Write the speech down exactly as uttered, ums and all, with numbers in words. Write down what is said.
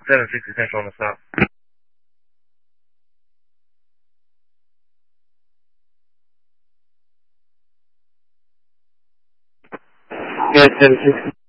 seven sixty Central on the stop. Yeah, seven sixty.